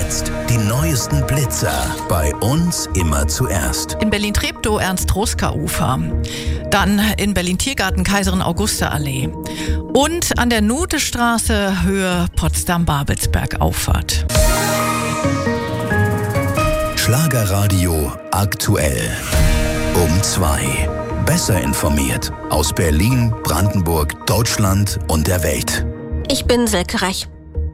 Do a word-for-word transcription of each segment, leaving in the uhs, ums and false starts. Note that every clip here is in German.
Jetzt die neuesten Blitzer bei uns immer zuerst. In Berlin-Treptow Ernst-Roska-Ufer. Dann in Berlin-Tiergarten Kaiserin-Augusta-Allee. Und an der Notestraße Höhe Potsdam-Babelsberg-Auffahrt. Schlagerradio aktuell. Um zwei. Besser informiert aus Berlin, Brandenburg, Deutschland und der Welt. Ich bin Silke Rech.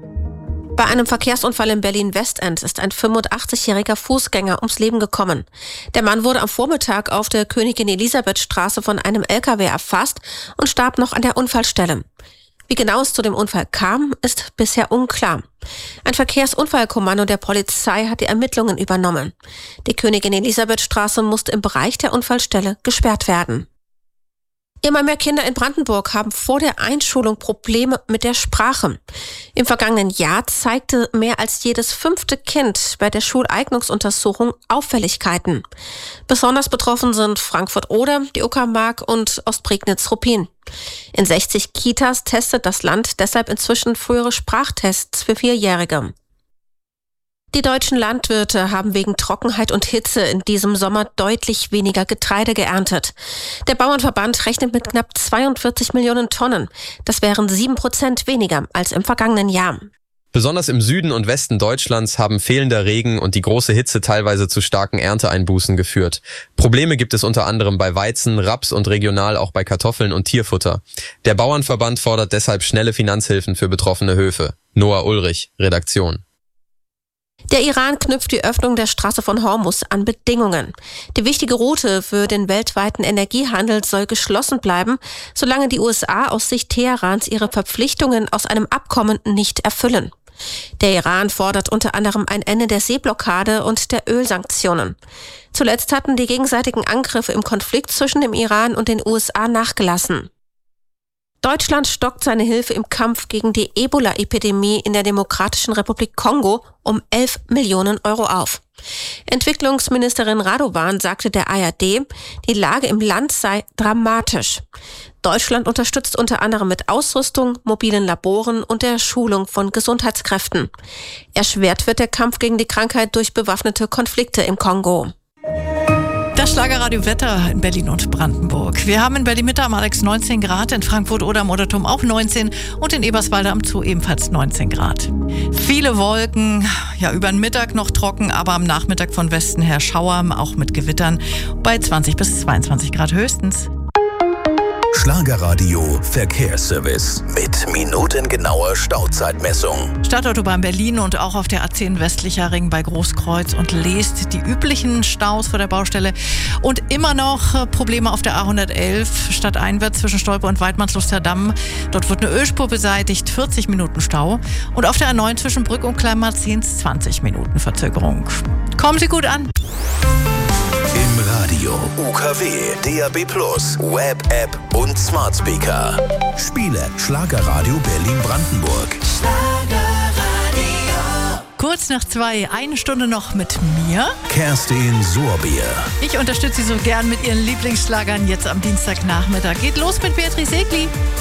Bei einem Verkehrsunfall in Berlin-Westend ist ein fünfundachtzigjähriger Fußgänger ums Leben gekommen. Der Mann wurde am Vormittag auf der Königin-Elisabeth-Straße von einem L K W erfasst und starb noch an der Unfallstelle. Wie genau es zu dem Unfall kam, ist bisher unklar. Ein Verkehrsunfallkommando der Polizei hat die Ermittlungen übernommen. Die Königin-Elisabeth-Straße musste im Bereich der Unfallstelle gesperrt werden. Immer mehr Kinder in Brandenburg haben vor der Einschulung Probleme mit der Sprache. Im vergangenen Jahr zeigte mehr als jedes fünfte Kind bei der Schuleignungsuntersuchung Auffälligkeiten. Besonders betroffen sind Frankfurt-Oder, die Uckermark und Ostprignitz-Ruppin. In sechzig Kitas testet das Land deshalb inzwischen frühere Sprachtests für Vierjährige. Die deutschen Landwirte haben wegen Trockenheit und Hitze in diesem Sommer deutlich weniger Getreide geerntet. Der Bauernverband rechnet mit knapp zweiundvierzig Millionen Tonnen. Das wären sieben Prozent weniger als im vergangenen Jahr. Besonders im Süden und Westen Deutschlands haben fehlender Regen und die große Hitze teilweise zu starken Ernteeinbußen geführt. Probleme gibt es unter anderem bei Weizen, Raps und regional auch bei Kartoffeln und Tierfutter. Der Bauernverband fordert deshalb schnelle Finanzhilfen für betroffene Höfe. Noah Ulrich, Redaktion. Der Iran knüpft die Öffnung der Straße von Hormuz an Bedingungen. Die wichtige Route für den weltweiten Energiehandel soll geschlossen bleiben, solange die U S A aus Sicht Teherans ihre Verpflichtungen aus einem Abkommen nicht erfüllen. Der Iran fordert unter anderem ein Ende der Seeblockade und der Ölsanktionen. Zuletzt hatten die gegenseitigen Angriffe im Konflikt zwischen dem Iran und den U S A nachgelassen. Deutschland stockt seine Hilfe im Kampf gegen die Ebola-Epidemie in der Demokratischen Republik Kongo um elf Millionen Euro auf. Entwicklungsministerin Radovan sagte der A R D, die Lage im Land sei dramatisch. Deutschland unterstützt unter anderem mit Ausrüstung, mobilen Laboren und der Schulung von Gesundheitskräften. Erschwert wird der Kampf gegen die Krankheit durch bewaffnete Konflikte im Kongo. Das Schlagerradio Wetter in Berlin und Brandenburg. Wir haben in Berlin-Mitte am Alex neunzehn Grad, in Frankfurt-Oder am Oderturm auch neunzehn und in Eberswalde am Zoo ebenfalls neunzehn Grad. Viele Wolken, ja über den Mittag noch trocken, aber am Nachmittag von Westen her Schauer, auch mit Gewittern, bei zwanzig bis zweiundzwanzig Grad höchstens. Schlagerradio Verkehrsservice mit minutengenauer Stauzeitmessung. Stadtautobahn Berlin und auch auf der A zehn westlicher Ring bei Großkreuz und Leest die üblichen Staus vor der Baustelle. Und immer noch Probleme auf der A hundertelf stadteinwärts zwischen Stolpe und Weidmannsluster Damm. Dort wird eine Ölspur beseitigt, vierzig Minuten Stau. Und auf der A neun zwischen Brück und Kleinmar zehn bis zwanzig Minuten Verzögerung. Kommen Sie gut an. Im Radio, U K W, D A B plus, Web, App und Smart Speaker. Spiele Schlagerradio Berlin-Brandenburg. Schlagerradio. Kurz nach zwei, eine Stunde noch mit mir. Kerstin Sorbier. Ich unterstütze Sie so gern mit Ihren Lieblingsschlagern jetzt am Dienstagnachmittag. Geht los mit Beatrice Egli.